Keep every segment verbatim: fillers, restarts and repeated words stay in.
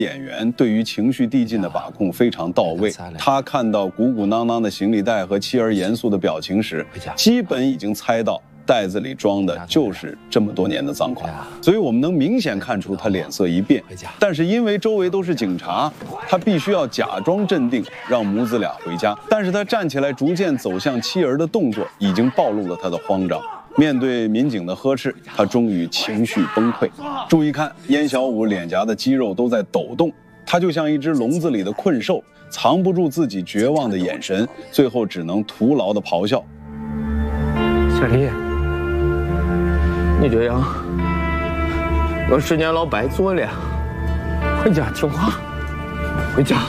演员对于情绪递进的把控非常到位。他看到鼓鼓囊囊的行李袋和妻儿严肃的表情时，基本已经猜到袋子里装的就是这么多年的赃款。所以我们能明显看出他脸色一变。但是因为周围都是警察，他必须要假装镇定，让母子俩回家。但是他站起来逐渐走向妻儿的动作，已经暴露了他的慌张。面对民警的呵斥，他终于情绪崩溃。注意看，燕小五脸颊的肌肉都在抖动，他就像一只笼子里的困兽，藏不住自己绝望的眼神，最后只能徒劳的咆哮。 小丽，你这样，我十年老白做了，回家听话，回家。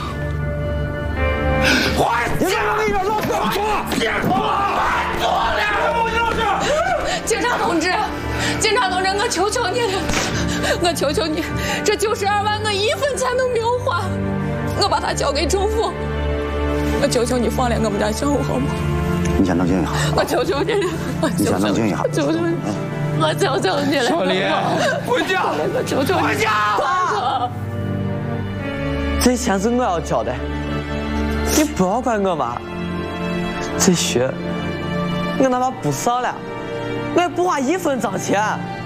回家！我跟你说，老子错，别错，白做了，我就是。 警察同志，警察同志，我求求你了，我求求你，这九十二万我一分钱都没有花，我把它交给政府，我求求你放了我们家小五好吗？ 你先冷静一下。 我求求你了，我你先冷静一下。 求求你，我求求你了。 小丽，回家！ 我求求你， 回家！ 爸， 这钱是我要交的，你不要怪我妈。这学，我哪怕不上了。我也不花一分脏钱，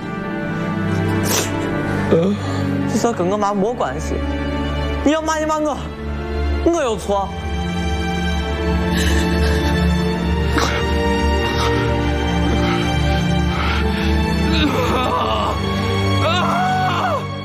这事跟我妈没关系。你要骂你骂我，我有错。